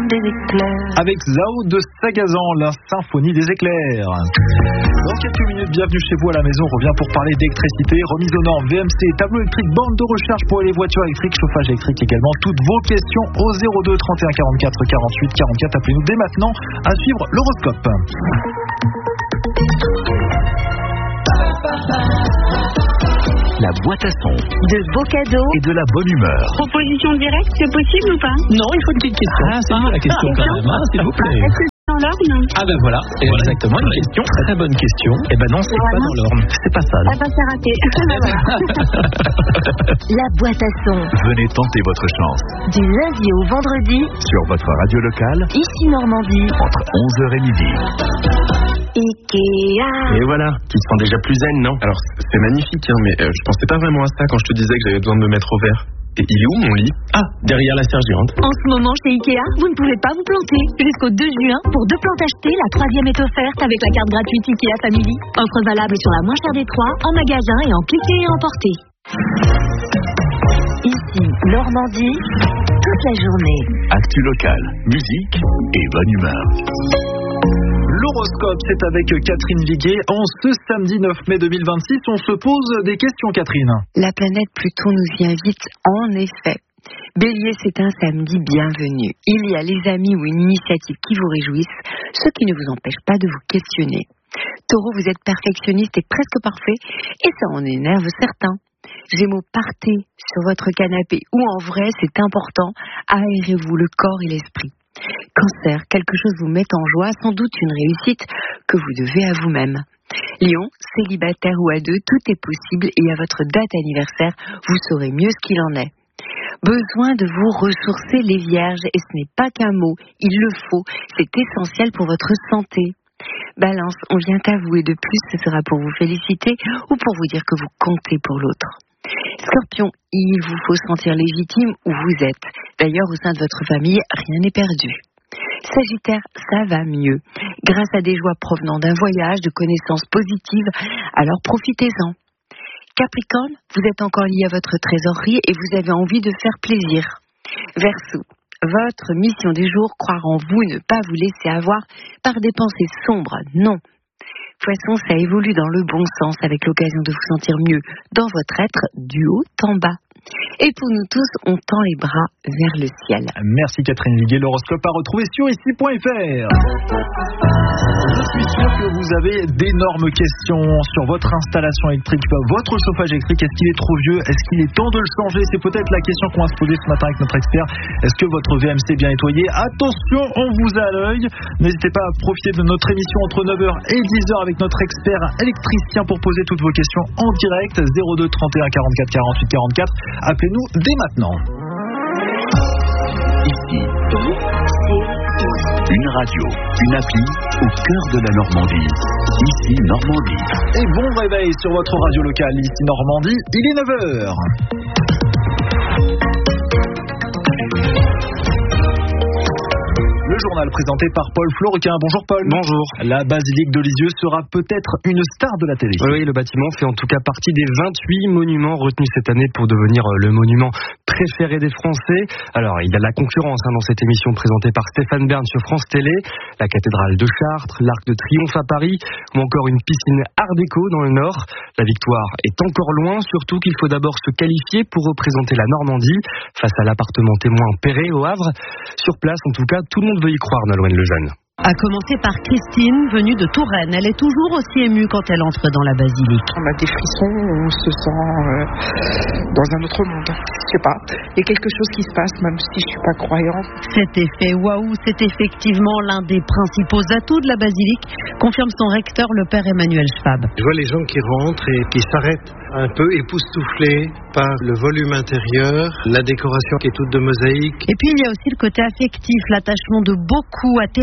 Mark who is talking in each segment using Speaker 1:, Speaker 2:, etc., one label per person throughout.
Speaker 1: des éclairs.
Speaker 2: Avec Zao de Sagazan, la symphonie des éclairs. Dans quelques minutes, bienvenue chez vous à la maison. On revient pour parler d'électricité, remise aux normes, VMC, tableau électrique, bande de recherche pour les voitures électriques, chauffage électrique également. Toutes vos questions au 02 31 44 48 44. Appelez-nous dès maintenant. À suivre l'horoscope.
Speaker 3: La boîte à son.
Speaker 1: De beaux cadeaux.
Speaker 3: Et de la bonne humeur.
Speaker 4: Proposition directe, c'est possible ou pas?
Speaker 5: Non, il faut une petite question.
Speaker 2: C'est quoi la question quand même, hein, s'il vous plaît?
Speaker 4: Est-ce que c'est dans l'orne?
Speaker 5: Ah ben voilà, exactement, une question, très bonne question. Eh ben non, c'est pas dans l'orne, c'est pas ça.
Speaker 4: Ah ben c'est raté.
Speaker 1: La boîte à son.
Speaker 3: Venez tenter votre chance.
Speaker 1: Du lundi au vendredi.
Speaker 3: Sur votre radio locale,
Speaker 1: Ici Normandie.
Speaker 3: entre 11h et midi.
Speaker 1: Ikea.
Speaker 6: Et voilà, tu te sens déjà plus zen, non? Alors, c'est magnifique, hein, mais je pensais pas vraiment à ça quand je te disais que j'avais besoin de me mettre au vert. Et il est où mon lit? Ah, derrière la sergente.
Speaker 7: En ce moment, chez Ikea, vous ne pouvez pas vous planter. Jusqu'au 2 juin, pour 2 plantes achetées, la 3e est offerte avec la carte gratuite Ikea Family. Offre valable sur la moins chère des 3, en magasin et en cliquer et emporter.
Speaker 1: Ici Normandie. Toute la journée.
Speaker 3: Actu locale, musique et bonne humeur.
Speaker 2: L'horoscope, c'est avec Catherine Viguier. En ce samedi 9 mai 2026, on se pose des questions, Catherine.
Speaker 8: La planète Pluton nous y invite, en effet. Bélier, c'est un samedi bienvenu. Il y a les amis ou une initiative qui vous réjouissent, ce qui ne vous empêche pas de vous questionner. Taureau, vous êtes perfectionniste et presque parfait, et ça en énerve certains. Gémeaux, partez sur votre canapé, ou en vrai, c'est important, aérez-vous le corps et l'esprit. Cancer, quelque chose vous met en joie, sans doute une réussite que vous devez à vous-même. Lion, célibataire ou à deux, tout est possible et à votre date anniversaire, vous saurez mieux ce qu'il en est. Besoin de vous ressourcer les vierges, et ce n'est pas qu'un mot, il le faut, c'est essentiel pour votre santé. Balance, on vient à vous et de plus, ce sera pour vous féliciter ou pour vous dire que vous comptez pour l'autre. Scorpion, il vous faut sentir légitime où vous êtes. D'ailleurs, au sein de votre famille, rien n'est perdu. Sagittaire, ça va mieux. Grâce à des joies provenant d'un voyage, de connaissances positives, alors profitez-en. Capricorne, vous êtes encore lié à votre trésorerie et vous avez envie de faire plaisir. Verseau, votre mission du jour, croire en vous, ne pas vous laisser avoir par des pensées sombres, non. Poisson, ça évolue dans le bon sens avec l'occasion de vous sentir mieux dans votre être du haut en bas. Et pour nous tous, on tend les bras vers le ciel.
Speaker 2: Merci Catherine Viguier, l'horoscope à retrouver sur ici.fr. Je suis sûr que vous avez d'énormes questions sur votre installation électrique, votre chauffage électrique. Est-ce qu'il est trop vieux? Est-ce qu'il est temps de le changer? C'est peut-être la question qu'on va se poser ce matin avec notre expert. Est-ce que votre VMC est bien nettoyé? Attention, on vous a à l'œil. N'hésitez pas à profiter de notre émission entre 9h et 10h avec notre expert électricien pour poser toutes vos questions en direct. 02 31 44 48 44. Appelez-nous dès maintenant.
Speaker 3: Ici, une radio, une appli au cœur de la Normandie. Ici Normandie.
Speaker 2: Et bon réveil sur votre radio locale, ici Normandie. Il est 9h. Le journal présenté par Paul Florequin. Bonjour Paul.
Speaker 6: Bonjour.
Speaker 2: La basilique de Lisieux sera peut-être une star de la télé.
Speaker 6: Oui, le bâtiment fait en tout cas partie des 28 monuments retenus cette année pour devenir le monument préféré des Français. Alors, il y a de la concurrence dans cette émission présentée par Stéphane Bern sur France Télé. La cathédrale de Chartres, l'Arc de Triomphe à Paris, ou encore une piscine Art déco dans le Nord. La victoire est encore loin, surtout qu'il faut d'abord se qualifier pour représenter la Normandie face à l'appartement témoin Perret au Havre. Sur place, en tout cas, tout le monde veut y croire, Nolwenn Lejeune.
Speaker 9: À commencer par Christine, venue de Touraine. Elle est toujours aussi émue quand elle entre dans la basilique.
Speaker 10: On a des frissons, on se sent dans un autre monde. Je sais pas, il y a quelque chose qui se passe, même si je suis pas croyante.
Speaker 9: Cet effet waouh, c'est effectivement l'un des principaux atouts de la basilique, confirme son recteur, le père Emmanuel Schwab.
Speaker 11: Je vois les gens qui rentrent et qui s'arrêtent un peu époustouflés par le volume intérieur, la décoration qui est toute de mosaïque.
Speaker 9: Et puis il y a aussi le côté affectif, l'attachement de beaucoup à Thérèse,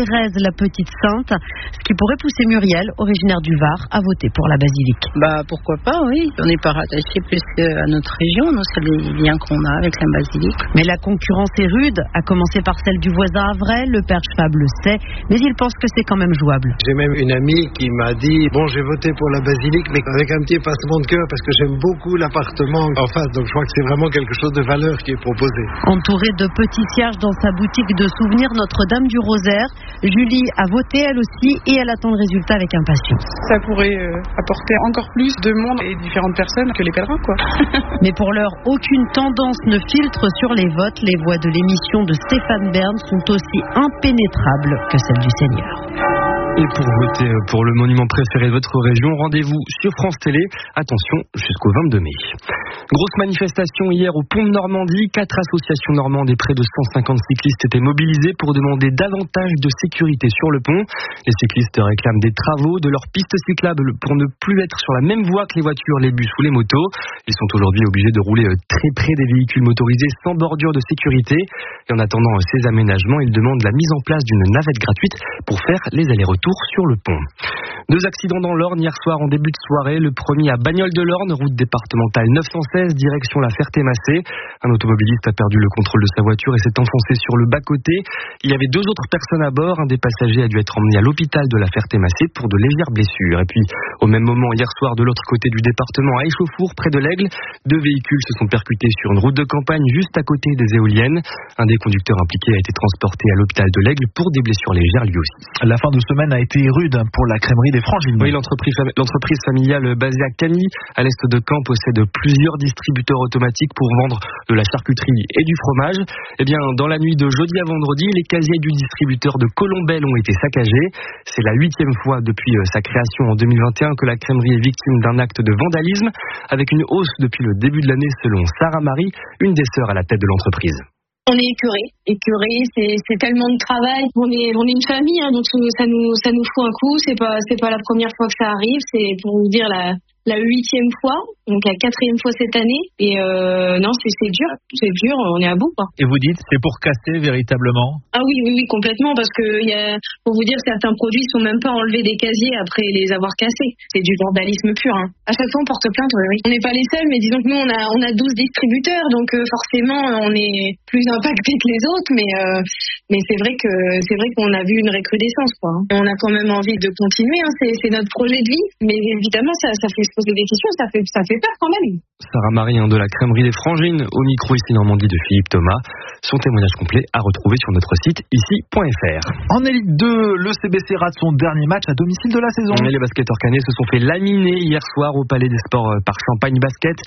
Speaker 9: la Petite Sainte, ce qui pourrait pousser Muriel, originaire du Var, à voter pour la basilique.
Speaker 12: Pourquoi pas, oui. On n'est pas rattaché plus à notre région, nous, c'est les liens qu'on a avec la basilique.
Speaker 9: Mais la concurrence est rude, à commencer par celle du voisin Havray. Le père Schwab le sait, mais il pense que c'est quand même jouable.
Speaker 11: J'ai même une amie qui m'a dit, j'ai voté pour la basilique, mais avec un petit pincement de cœur, parce que j'aime beaucoup l'appartement en face, donc je crois que c'est vraiment quelque chose de valeur qui est proposé.
Speaker 9: Entourée de petits cierges dans sa boutique de souvenirs Notre-Dame du Rosaire, Julie a voté elle aussi et elle attend le résultat avec impatience.
Speaker 10: Ça pourrait apporter encore plus de monde et différentes personnes que les pèlerins, quoi.
Speaker 9: Mais pour l'heure, aucune tendance ne filtre sur les votes. Les voix de l'émission de Stéphane Bern sont aussi impénétrables que celles du Seigneur.
Speaker 6: Et pour voter pour le monument préféré de votre région, rendez-vous sur France Télé. Attention, jusqu'au 22 mai. Grosse manifestation hier au Pont de Normandie. 4 associations normandes et près de 150 cyclistes étaient mobilisés pour demander davantage de sécurité sur le pont. Les cyclistes réclament des travaux, de leurs pistes cyclables pour ne plus être sur la même voie que les voitures, les bus ou les motos. Ils sont aujourd'hui obligés de rouler très près des véhicules motorisés sans bordure de sécurité. Et en attendant ces aménagements, ils demandent la mise en place d'une navette gratuite pour faire les allers-retours sur le pont. 2 accidents dans l'Orne hier soir en début de soirée. Le premier à Bagnoles-de-l'Orne, route départementale 916, direction la Ferté-Massé. Un automobiliste a perdu le contrôle de sa voiture et s'est enfoncé sur le bas-côté. Il y avait 2 autres personnes à bord. Un des passagers a dû être emmené à l'hôpital de la Ferté-Massé pour de légères blessures. Et puis, au même moment, hier soir, de l'autre côté du département, à Échauffour, près de l'Aigle, 2 véhicules se sont percutés sur une route de campagne juste à côté des éoliennes. Un des conducteurs impliqués a été transporté à l'hôpital de l'Aigle pour des blessures légères lui aussi.
Speaker 2: La fin de semaine a été rude pour la crèmerie des Frangines.
Speaker 6: Oui, l'entreprise familiale basée à Cagny, à l'est de Caen, possède plusieurs distributeurs automatiques pour vendre de la charcuterie et du fromage. Eh bien, dans la nuit de jeudi à vendredi, les casiers du distributeur de Colombelle ont été saccagés. C'est la 8e fois depuis sa création en 2021 que la crèmerie est victime d'un acte de vandalisme, avec une hausse depuis le début de l'année selon Sarah Marie, une des sœurs à la tête de l'entreprise.
Speaker 13: On est écœuré, c'est tellement de travail. On est une famille, donc ça nous fout un coup. C'est pas la première fois que ça arrive. C'est pour vous dire la 8e fois, donc la 4e fois cette année. Et non, c'est dur, on est à bout, quoi.
Speaker 2: Et vous dites, c'est pour casser véritablement?
Speaker 13: Ah oui, complètement, parce que pour vous dire, certains produits sont même pas enlevés des casiers après les avoir cassés. C'est du vandalisme pur, hein. À chaque fois, on porte plainte, oui. On n'est pas les seuls, mais disons que nous, on a 12 distributeurs, donc forcément, on est plus impactés que les autres, mais c'est vrai qu'on a vu une recrudescence, quoi. On a quand même envie de continuer, hein. C'est notre projet de vie, mais évidemment, ça fait se poser des questions, ça fait peur quand même.
Speaker 6: Sarah Marie de la crèmerie des Frangines, au micro ici Normandie de Philippe Thomas. Son témoignage complet à retrouver sur notre site ici.fr.
Speaker 2: En Élite 2, le CBC rate son dernier match à domicile de la saison.
Speaker 6: Et les basketteurs canets se sont fait laminer hier soir au Palais des Sports par Champagne Basket,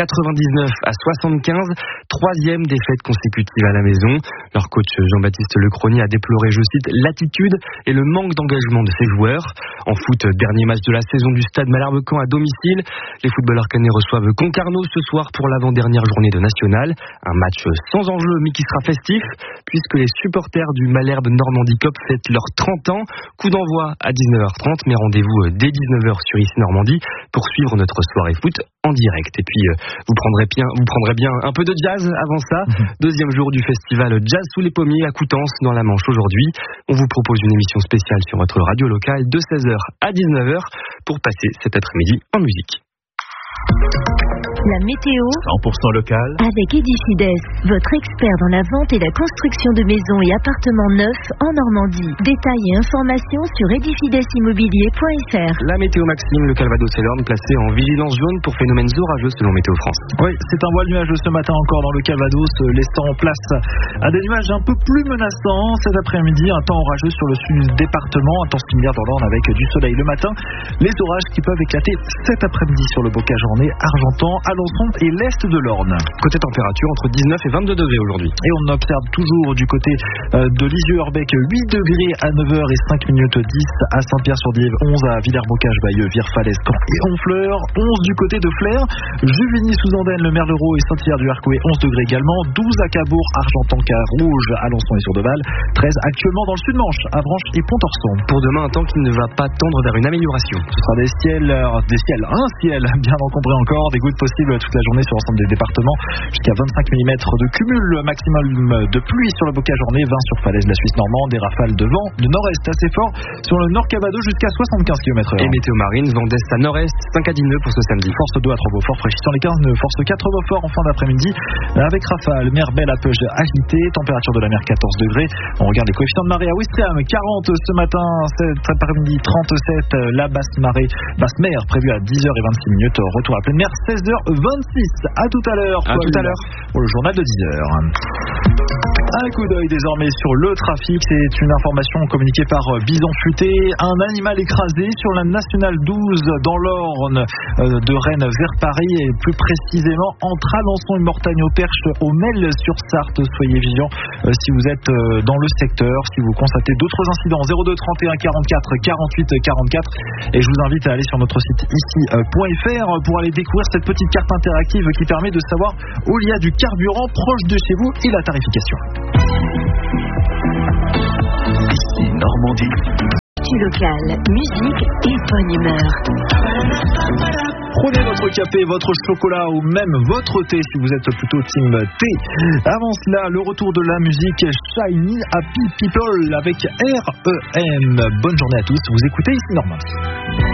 Speaker 6: 99 à 75, 3e défaite consécutive à la maison. Leur coach Jean-Baptiste Lecronier a déploré, je cite, l'attitude et le manque d'engagement de ses joueurs. En foot, dernier match de la saison du stade Malherbe-Caen à domicile. Les footballeurs canets reçoivent Concarneau ce soir pour l'avant-dernière journée de National. Un match sans enjeu mais qui sera festif puisque les supporters du Malherbe Normandie Cup fêtent leurs 30 ans. Coup d'envoi à 19h30, mais rendez-vous dès 19h sur ici Normandie pour suivre notre soirée foot en direct. Et puis vous prendrez bien un peu de jazz avant ça. Deuxième jour du festival Jazz sous les pommiers à Coutances dans la Manche aujourd'hui. On vous propose une émission spéciale sur votre radio locale de 16h à 19h pour passer cet après-midi en musique.
Speaker 1: La météo
Speaker 2: 100% local
Speaker 1: avec Edifides, votre expert dans la vente et la construction de maisons et appartements neufs en Normandie. Détails et informations sur edifidesimmobilier.fr.
Speaker 6: La météo Maxime, le Calvados et l'Orne placés en vigilance jaune pour phénomènes orageux selon Météo France.
Speaker 2: Oui, c'est un voile nuageux ce matin encore dans le Calvados, laissant place à des nuages un peu plus menaçants. Cet après-midi, un temps orageux sur le sud du département, un temps similaire dans l'Orne avec du soleil le matin. Les orages qui peuvent éclater cet après-midi sur le bocage ornais, Argentan, Alençon et l'est de l'Orne.
Speaker 6: Côté température, entre 19 et 22 degrés aujourd'hui.
Speaker 2: Et on observe toujours du côté de Lisieux-Urbec 8 degrés à 9h et 5 minutes 10 à Saint-Pierre-sur-Dive, 11 à Villers-Bocage, Bayeux, Vire-Falaise, Caen et Honfleur, 11 du côté de Flers, Juvigny-sous-Andaine, le Merlereau et Saint-Hilaire-du-Harcouët, 11 degrés également, 12 à Cabourg, Argentan, Carouge, Alençon et Sourdeval, 13 actuellement dans le Sud-Manche, Avranches et Pont-Orson.
Speaker 6: Pour demain, un temps qui ne va pas tendre vers une amélioration.
Speaker 2: Ce sera un ciel bien encombré encore, des gouttes possibles possible toute la journée sur l'ensemble des départements. Jusqu'à 25 mm de cumul maximum de pluie sur le bocage journée, 20 sur falaise de la Suisse normande, des rafales de vent de nord-est assez fort sur le nord Cavado jusqu'à 75 km/h.
Speaker 6: Et météo marine, vent d'est à nord-est, 5 à 10 nœuds pour ce samedi.
Speaker 2: Force 2 à 3 Beaufort, fraîchissant les 15 nœuds. Force 4 Beaufort en fin d'après-midi avec rafale, mer belle à Peuge agitée, température de la mer 14 degrés. On regarde les coefficients de marée à Ouistreham, 40 ce matin, cet après-midi 37, la basse mer prévue à 10h26. Retour à pleine mer 16h26. À tout à l'heure.
Speaker 6: À tout à l'heure.
Speaker 2: Pour le journal de 10h. Un coup d'œil désormais sur le trafic. C'est une information communiquée par Bison Futé. Un animal écrasé sur la nationale 12 dans l'Orne, de Rennes vers Paris, et plus précisément entre Alençon et Mortagne-au-Perche au Mel-sur-Sarthe. Soyez vigilants si vous êtes dans le secteur, si vous constatez d'autres incidents. 02 31 44 48 44. Et je vous invite à aller sur notre site ici.fr pour aller découvrir cette petite carte interactive qui permet de savoir où il y a du carburant proche de chez vous et la tarification.
Speaker 3: Ici Normandie.
Speaker 1: Local, musique et bonne humeur.
Speaker 2: Prenez votre café, votre chocolat ou même votre thé si vous êtes plutôt team thé. Avant cela, le retour de la musique Shiny Happy People avec REM. Bonne journée à tous, vous écoutez ici Normandie.